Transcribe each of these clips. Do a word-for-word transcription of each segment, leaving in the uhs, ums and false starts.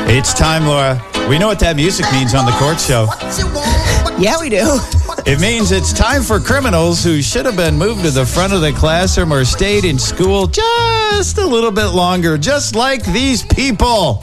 It's time, Laura. We know what that music means on the Court Show. Yeah, we do. It means it's time for criminals who should have been moved to the front of the classroom or stayed in school just a little bit longer, just like these people.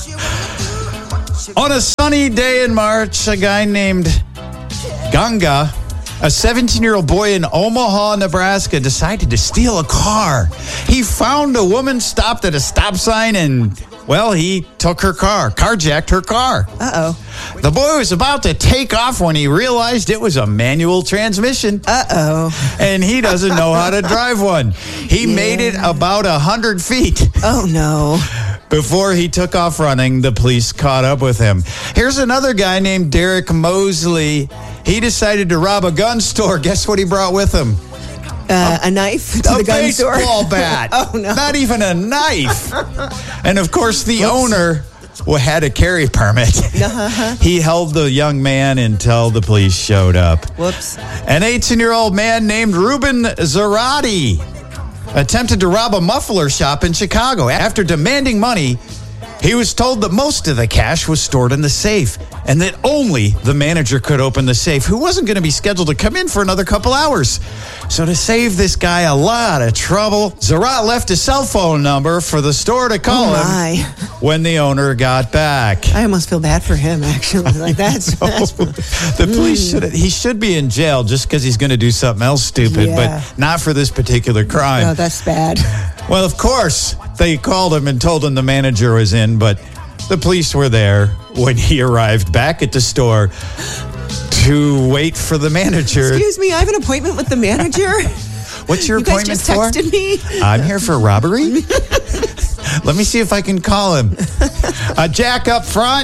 On a sunny day in March, a guy named Ganga, a seventeen-year-old boy in Omaha, Nebraska, decided to steal a car. He found a woman stopped at a stop sign and, well, he took her car, carjacked her car. Uh-oh. The boy was about to take off when he realized it was a manual transmission. Uh-oh. And he doesn't know how to drive one. He yeah. made it about one hundred feet. Oh, no. Before he took off running, the police caught up with him. Here's another guy named Derek Mosley. He decided to rob a gun store. Guess what he brought with him? Uh, a, a knife to a the gun store? A baseball bat. Oh, no. Not even a knife. And, of course, the Oops. owner well, had a carry permit. Uh-huh. He held the young man until the police showed up. Whoops. An eighteen-year-old man named Ruben Zarati attempted to rob a muffler shop in Chicago. After demanding money, he was told that most of the cash was stored in the safe and that only the manager could open the safe, who wasn't going to be scheduled to come in for another couple hours. So to save this guy a lot of trouble, Zarat left his cell phone number for the store to call oh my. him when the owner got back. I almost feel bad for him, actually. Like that's, that's the police mm. should he should be in jail just because he's going to do something else stupid, yeah. but not for this particular crime. Oh, that's bad. Well, of course, they called him and told him the manager was in, but the police were there when he arrived back at the store to wait for the manager. Excuse me, I have an appointment with the manager. What's your you appointment guys just for? Texted me. I'm here for robbery. Let me see if I can call him. Uh, Jack up front.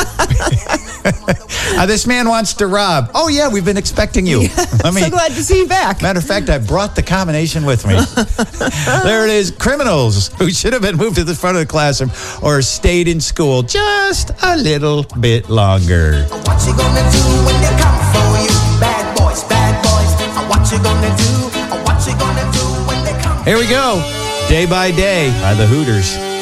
uh, this man wants to rob. Oh, yeah, we've been expecting you. Yeah, Let me, so glad to see you back. Matter of fact, I brought the combination with me. There it is. Criminals who should have been moved to the front of the classroom or stayed in school just a little bit longer. What you gonna do when they come for you? Bad boys, bad boys. What you gonna do? What you gonna do when they come? Here we go. Day by Day by the Hooters.